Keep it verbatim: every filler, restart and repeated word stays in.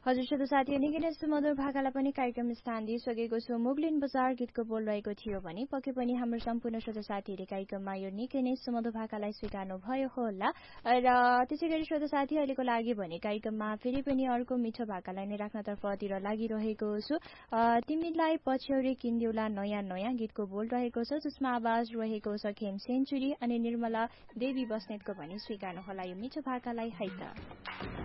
हजुर श्रोता साथीहरू निकै नै सुमधुर भाकालाई पनि कार्यक्रम स्थान दिइसकेको छु। मुगलिन बजार गीतको बोल रहेको थियो भने पक्कै पनि हाम्रो सम्पूर्ण श्रोता साथीहरूले कार्यक्रममा यो निकै नै सुमधुर भाकालाई स्वीकार्नु भयो होला। र त्यसै गरी श्रोता साथी अहिलेको लागि भने कार्यक्रममा फेरि पनि अर्को मिठो भाकालाई नै राख्नतर्फतिर लागिरहेको छु। तिमीलाई पछ्यौरे किन्देउला नयाँ नयाँ गीतको बोल रहेको छ, जसमा आवाज रहेको छ खेम सेन्चुरी अनि निर्मला देवी बस्नेतको भनी स्वीकार्नु होला यो मिठो भाकालाई है त।